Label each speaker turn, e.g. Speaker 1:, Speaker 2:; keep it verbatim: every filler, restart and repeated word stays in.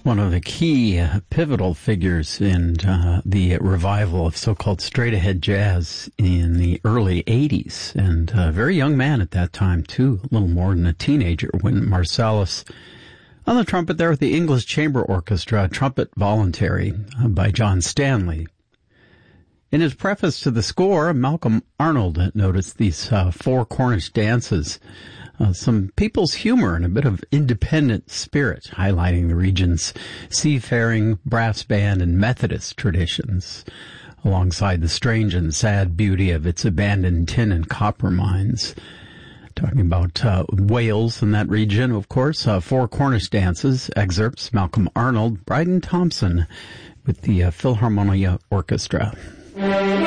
Speaker 1: one of the key uh, pivotal figures in uh, the revival of so-called straight-ahead jazz in the early eighties, and a very young man at that time, too, a little more than a teenager, when Marsalis, on the trumpet there with the English Chamber Orchestra, Trumpet Voluntary uh, by John Stanley. In his preface to the score, Malcolm Arnold noticed these uh, four Cornish dances, Uh, some people's humor and a bit of independent spirit, highlighting the region's seafaring, brass band, and Methodist traditions, alongside the strange and sad beauty of its abandoned tin and copper mines. Talking about uh, Wales in that region, of course, uh, four Cornish dances, excerpts, Malcolm Arnold, Bryden Thompson with the uh, Philharmonia Orchestra.